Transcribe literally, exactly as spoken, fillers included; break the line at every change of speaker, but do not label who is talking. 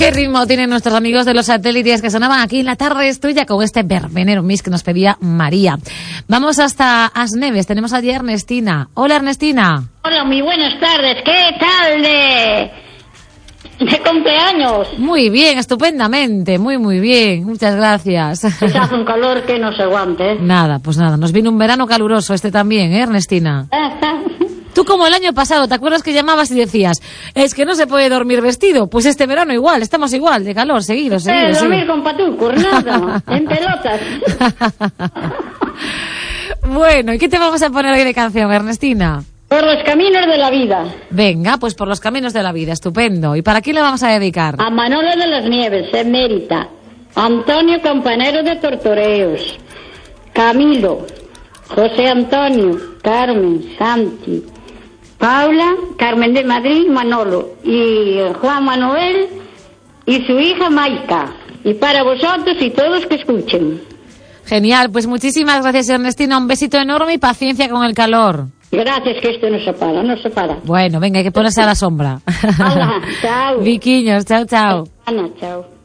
Qué ritmo tienen nuestros amigos de los satélites que sonaban aquí en La Tarde es Tuya con este verbenero mix que nos pedía María. Vamos hasta Asneves, tenemos allí a Ernestina. Hola, Ernestina.
Hola, muy buenas tardes. ¿Qué tal de, de cumpleaños?
Muy bien, estupendamente, muy muy bien, muchas gracias.
Pues hace un calor que no se aguante.
Nada, pues nada, nos vino un verano caluroso este también, ¿eh, Ernestina? Tú como el año pasado, ¿te acuerdas que llamabas y decías, es que no se puede dormir vestido? Pues este verano igual, estamos igual, de calor, seguido, seguido.
Eh, dormir
seguido.
con patucos, nada, en pelotas.
Bueno, ¿y qué te vamos a poner hoy de canción, Ernestina?
Por los caminos de la vida.
Venga, pues por los caminos de la vida, estupendo. ¿Y para quién le vamos a dedicar?
A Manolo de las Nieves, emérita. Antonio Campanero de Tortoreos. Camilo. José Antonio. Carmen. Santi. Paula. Carmen de Madrid. Manolo. Y Juan Manuel. Y su hija Maika. Y para vosotros y todos que escuchen.
Genial, pues muchísimas gracias, Ernestina. Un besito enorme y paciencia con el calor.
Gracias, que esto no se para, no se para.
Bueno, venga, hay que ponerse a la sombra.
Hola, chao.
Viquiños, chao, chao.
Ana, chao.